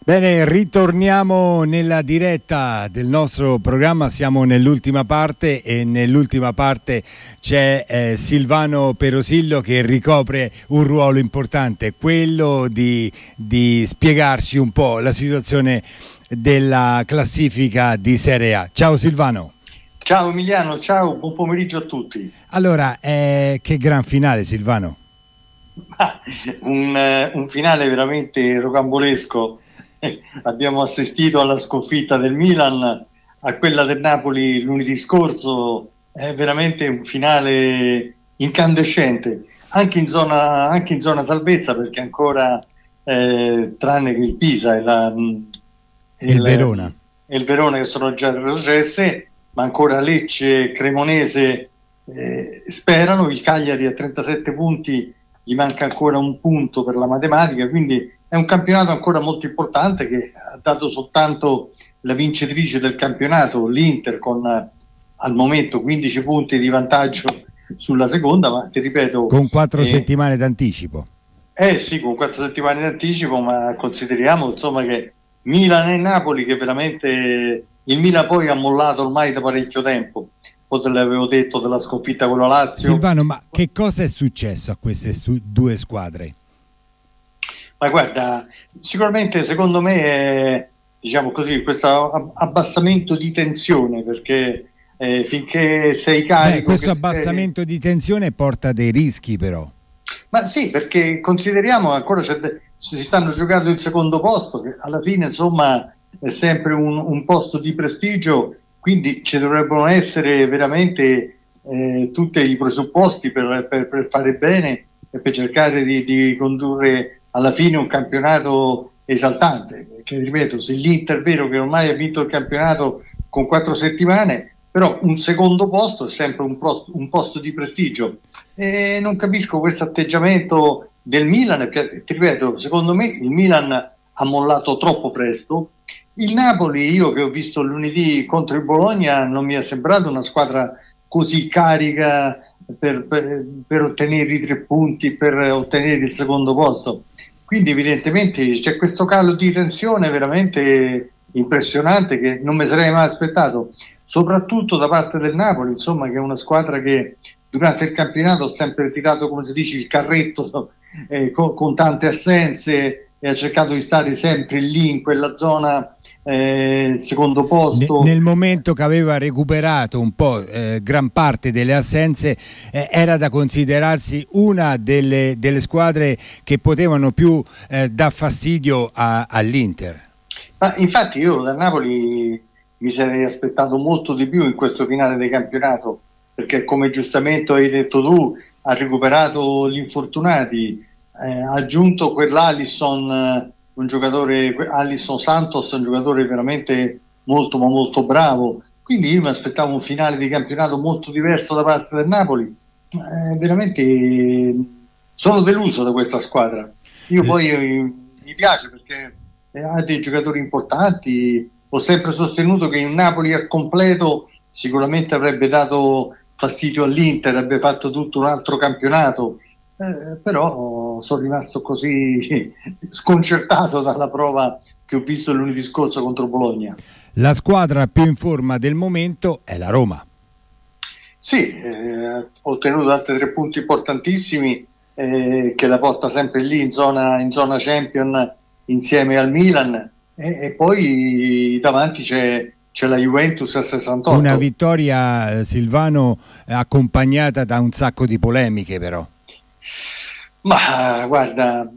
Bene, ritorniamo nella diretta del nostro programma, siamo nell'ultima parte e nell'ultima parte c'è Silvano Perosillo che ricopre un ruolo importante, quello di spiegarci un po' la situazione della classifica di Serie A. Ciao Silvano. Ciao Emiliano, ciao, buon pomeriggio a tutti. Allora, che gran finale Silvano. Un finale veramente rocambolesco. Abbiamo assistito alla sconfitta del Milan, a quella del Napoli lunedì scorso, è veramente un finale incandescente, anche in zona salvezza, perché ancora tranne che il Pisa e il Verona che sono già retrocesse, ma ancora Lecce e Cremonese sperano. Il Cagliari a 37 punti, gli manca ancora un punto per la matematica, quindi è un campionato ancora molto importante che ha dato soltanto la vincitrice del campionato, l'Inter, con al momento 15 punti di vantaggio sulla seconda, ma ti ripeto... Con 4 settimane d'anticipo. Sì, con 4 settimane d'anticipo, ma consideriamo insomma che Milan e Napoli, che veramente il Milan poi ha mollato ormai da parecchio tempo. Poi te l'avevo detto della sconfitta con la Lazio. Silvano, ma che cosa è successo a queste due squadre? Ma guarda, sicuramente secondo me è, diciamo così, questo abbassamento di tensione, perché finché sei carico... questo abbassamento di tensione porta dei rischi però. Ma sì, perché consideriamo ancora si stanno giocando il secondo posto, che alla fine insomma è sempre un posto di prestigio, quindi ci dovrebbero essere veramente tutti i presupposti per fare bene e per cercare di condurre alla fine un campionato esaltante. Perché ripeto, se l'Inter è vero che ormai ha vinto il campionato con 4 settimane, però un secondo posto è sempre un posto di prestigio. E non capisco questo atteggiamento del Milan, perché ti ripeto, secondo me il Milan ha mollato troppo presto. Il Napoli, io che ho visto lunedì contro il Bologna, non mi è sembrato una squadra così carica per ottenere i 3 punti, per ottenere il secondo posto. Quindi evidentemente c'è questo calo di tensione veramente impressionante che non mi sarei mai aspettato, soprattutto da parte del Napoli, insomma, che è una squadra che durante il campionato ha sempre tirato, come si dice, il carretto con tante assenze e ha cercato di stare sempre lì in quella zona secondo posto. Nel momento che aveva recuperato un po' gran parte delle assenze, era da considerarsi una delle squadre che potevano più dar fastidio all'Inter. Ma infatti io da Napoli mi sarei aspettato molto di più in questo finale del campionato, perché come giustamente hai detto tu, ha recuperato gli infortunati, ha aggiunto quell'Alisson, un giocatore, Alisson Santos, un giocatore veramente molto ma molto bravo. Quindi io mi aspettavo un finale di campionato molto diverso da parte del Napoli. Veramente sono deluso da questa squadra. Io poi mi piace perché ha dei giocatori importanti. Ho sempre sostenuto che il Napoli al completo sicuramente avrebbe dato fastidio all'Inter, avrebbe fatto tutto un altro campionato, però sono rimasto così sconcertato dalla prova che ho visto lunedì scorso contro Bologna. La squadra più in forma del momento è la Roma. Sì, ho ottenuto altri 3 punti importantissimi che la porta sempre lì in zona Champion insieme al Milan, e poi davanti c'è la Juventus a 68. Una vittoria, Silvano, accompagnata da un sacco di polemiche però. Ma guarda,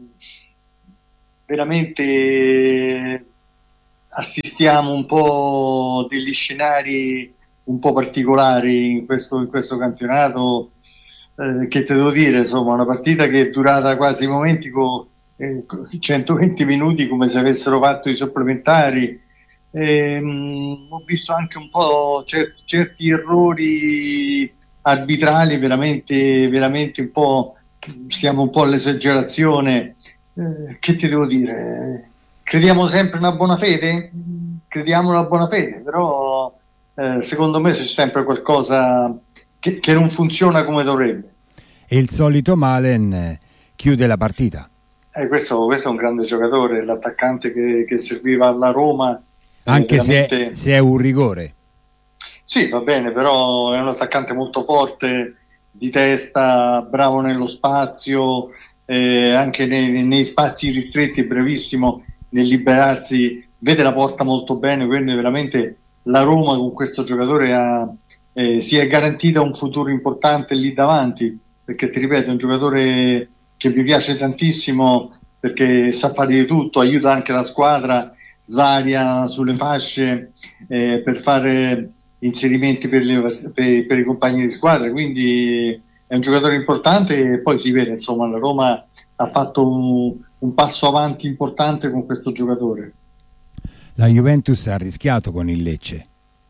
veramente assistiamo un po' degli scenari un po' particolari in questo campionato, che te devo dire, insomma, una partita che è durata quasi momenti con 120 minuti come se avessero fatto i supplementari. Ho visto anche un po' certi errori arbitrali veramente un po', siamo un po' all'esagerazione. Che ti devo dire? Crediamo sempre in una buona fede? Crediamo in una buona fede, però secondo me c'è sempre qualcosa che non funziona come dovrebbe. E il solito Malen chiude la partita. Questo è un grande giocatore, l'attaccante che serviva alla Roma. Anche Veramente... se è un rigore. Sì, va bene, però è un attaccante molto forte, di testa, bravo nello spazio, anche nei spazi ristretti, brevissimo nel liberarsi, vede la porta molto bene, quindi veramente la Roma con questo giocatore si è garantita un futuro importante lì davanti, perché ti ripeto, è un giocatore che mi piace tantissimo perché sa fare di tutto, aiuta anche la squadra, svaria sulle fasce per fare inserimenti per i compagni di squadra, quindi è un giocatore importante e poi si vede, insomma, la Roma ha fatto un passo avanti importante con questo giocatore. La Juventus ha rischiato con il Lecce.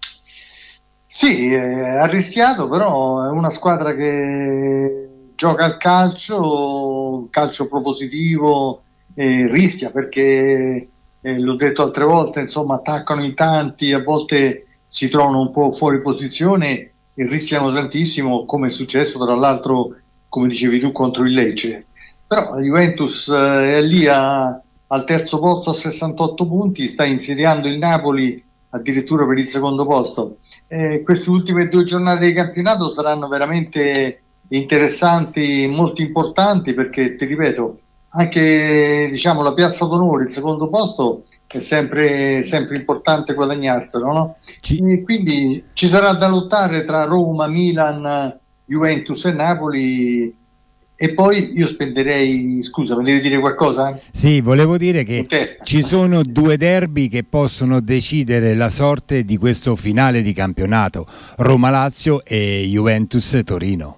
Sì, ha rischiato, però è una squadra che gioca al calcio propositivo, rischia perché, l'ho detto altre volte, insomma, attaccano in tanti, a volte si trovano un po' fuori posizione e rischiano tantissimo, come è successo tra l'altro, come dicevi tu, contro il Lecce. Però la Juventus è lì al terzo posto a 68 punti, sta insediando il Napoli addirittura per il secondo posto. Queste ultime 2 giornate di campionato saranno veramente interessanti, molto importanti, perché ti ripeto, anche diciamo la piazza d'onore, il secondo posto, è sempre importante guadagnarselo, no? E quindi ci sarà da lottare tra Roma, Milan, Juventus e Napoli. E poi io spenderei, scusa, mi devi dire qualcosa? Sì, volevo dire che ci sono 2 derby che possono decidere la sorte di questo finale di campionato, Roma-Lazio e Juventus-Torino.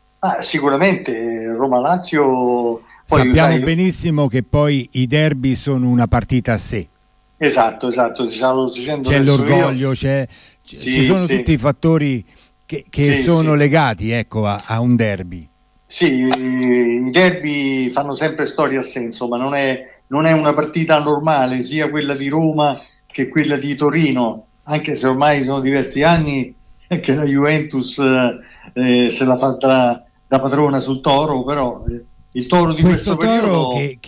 Sicuramente Roma-Lazio... Sappiamo benissimo che poi i derby sono una partita a sé. Esatto, c'è l'orgoglio, ci sono tutti i fattori che sono legati, ecco, a un derby. Sì, i derby fanno sempre storia a sé, insomma, non è una partita normale, sia quella di Roma che quella di Torino, anche se ormai sono diversi anni che la Juventus se la fa da padrona sul Toro, però il Toro di questo periodo...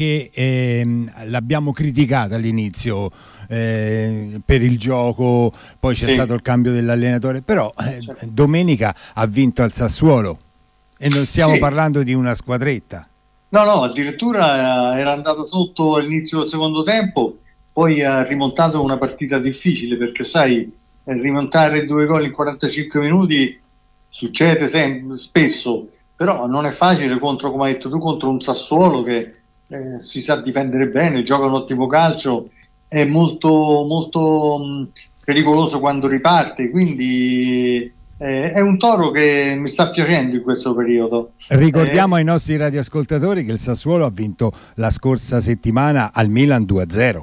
che l'abbiamo criticato all'inizio per il gioco, poi c'è stato il cambio dell'allenatore, però domenica ha vinto al Sassuolo. E non stiamo parlando di una squadretta. No, addirittura era andata sotto all'inizio del secondo tempo, poi ha rimontato una partita difficile, perché sai, rimontare 2 gol in 45 minuti succede spesso, però non è facile contro, come hai detto tu, contro un Sassuolo che si sa difendere bene, gioca un ottimo calcio, è molto, molto pericoloso quando riparte, quindi... è un Toro che mi sta piacendo in questo periodo. Ricordiamo ai nostri radioascoltatori che il Sassuolo ha vinto la scorsa settimana al Milan 2-0.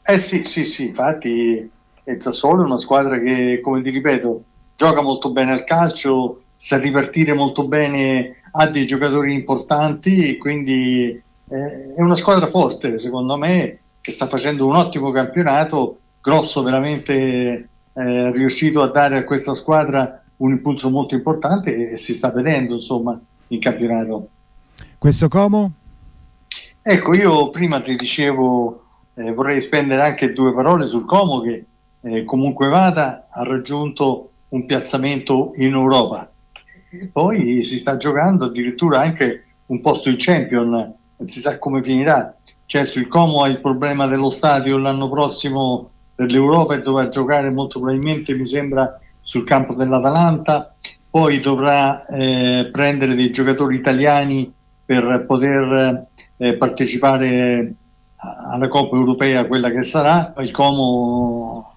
Sì, infatti il Sassuolo è una squadra che, come ti ripeto, gioca molto bene al calcio, sa ripartire molto bene, ha dei giocatori importanti, e quindi è una squadra forte, secondo me, che sta facendo un ottimo campionato. Grosso veramente è riuscito a dare a questa squadra un impulso molto importante e si sta vedendo, insomma, in campionato. Questo Como? Ecco, io prima ti dicevo, vorrei spendere anche 2 parole sul Como, che comunque vada, ha raggiunto un piazzamento in Europa e poi si sta giocando addirittura anche un posto in Champion, non si sa come finirà. Certo, il Como ha il problema dello stadio l'anno prossimo per l'Europa e dovrà giocare molto probabilmente, mi sembra, sul campo dell'Atalanta, poi dovrà prendere dei giocatori italiani per poter partecipare alla Coppa Europea, quella che sarà. Il Como